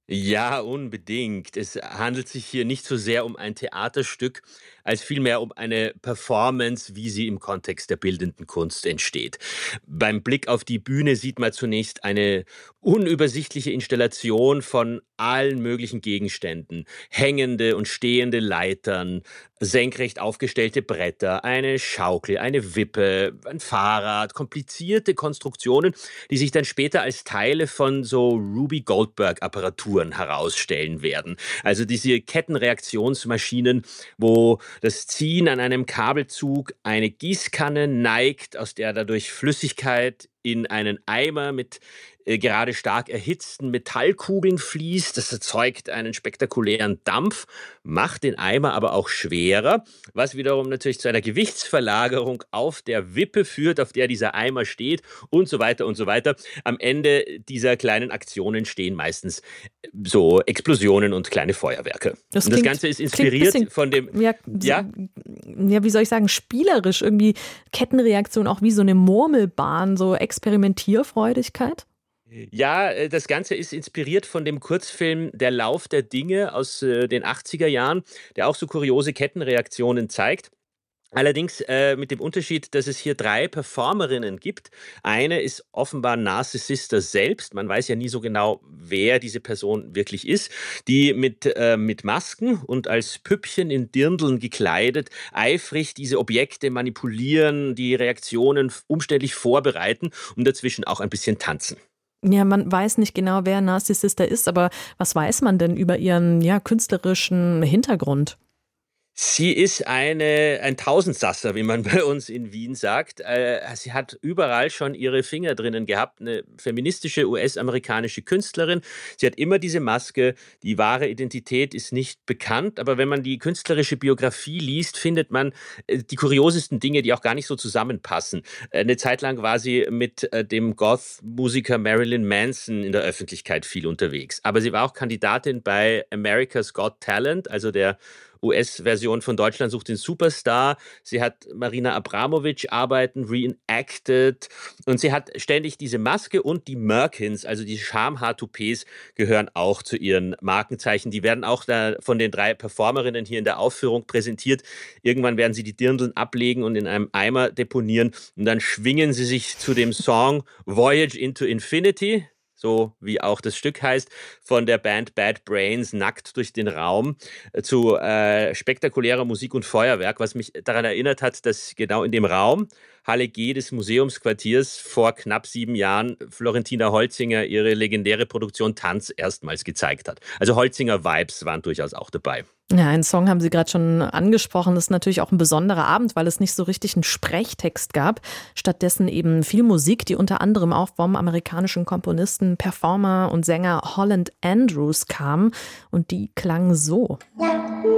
Ja, unbedingt. Es handelt sich hier nicht so sehr um ein Theaterstück, als vielmehr um eine Performance, wie sie im Kontext der bildenden Kunst entsteht. Beim Blick auf die Bühne sieht man zunächst eine unübersichtliche Installation von allen möglichen Gegenständen. Hängende und stehende Leitern, senkrecht aufgestellte Bretter, eine Schaukel, eine Wippe, ein Fahrrad, komplizierte Konstruktionen, die sich dann später als Teile von so Ruby Goldberg-Apparaturen herausstellen werden. Also diese Kettenreaktionsmaschinen, wo das Ziehen an einem Kabelzug eine Gießkanne neigt, aus der dadurch Flüssigkeit in einen Eimer mit gerade stark erhitzten Metallkugeln fließt. Das erzeugt einen spektakulären Dampf, macht den Eimer aber auch schwerer, was wiederum natürlich zu einer Gewichtsverlagerung auf der Wippe führt, auf der dieser Eimer steht und so weiter und so weiter. Am Ende dieser kleinen Aktionen stehen meistens so Explosionen und kleine Feuerwerke. Das Und das Ganze ist inspiriert von dem, ja, ja, ja, wie soll ich sagen, spielerisch irgendwie Kettenreaktion, auch wie so eine Murmelbahn, so Experimentierfreudigkeit. Ja, das Ganze ist inspiriert von dem Kurzfilm Der Lauf der Dinge aus den 80er Jahren, der auch so kuriose Kettenreaktionen zeigt. Allerdings mit dem Unterschied, dass es hier 3 Performerinnen gibt. Eine ist offenbar Narcisse Sister selbst. Man weiß ja nie so genau, wer diese Person wirklich ist, die mit Masken und als Püppchen in Dirndln gekleidet eifrig diese Objekte manipulieren, die Reaktionen umständlich vorbereiten und dazwischen auch ein bisschen tanzen. Ja, man weiß nicht genau, wer Nasty Sister ist, aber was weiß man denn über ihren künstlerischen Hintergrund? Sie ist ein Tausendsasser, wie man bei uns in Wien sagt. Sie hat überall schon ihre Finger drinnen gehabt. Eine feministische US-amerikanische Künstlerin. Sie hat immer diese Maske. Die wahre Identität ist nicht bekannt. Aber wenn man die künstlerische Biografie liest, findet man die kuriosesten Dinge, die auch gar nicht so zusammenpassen. Eine Zeit lang war sie mit dem Goth-Musiker Marilyn Manson in der Öffentlichkeit viel unterwegs. Aber sie war auch Kandidatin bei America's Got Talent, also der US-Version von Deutschland sucht den Superstar. Sie hat Marina Abramovic Arbeiten reenacted und sie hat ständig diese Maske und die Merkins, also die Schamhaar-Toupets, gehören auch zu ihren Markenzeichen. Die werden auch da von den 3 Performerinnen hier in der Aufführung präsentiert. Irgendwann werden sie die Dirndln ablegen und in einem Eimer deponieren und dann schwingen sie sich zu dem Song Voyage into Infinity, so wie auch das Stück heißt, von der Band Bad Brains nackt durch den Raum zu spektakulärer Musik und Feuerwerk, was mich daran erinnert hat, dass genau in dem Raum Halle G des Museumsquartiers vor knapp 7 Jahren Florentina Holzinger ihre legendäre Produktion Tanz erstmals gezeigt hat. Also Holzinger Vibes waren durchaus auch dabei. Ja, einen Song haben Sie gerade schon angesprochen. Das ist natürlich auch ein besonderer Abend, weil es nicht so richtig einen Sprechtext gab. Stattdessen eben viel Musik, die unter anderem auch vom amerikanischen Komponisten, Performer und Sänger Holland Andrews kam. Und die klang so. Ja.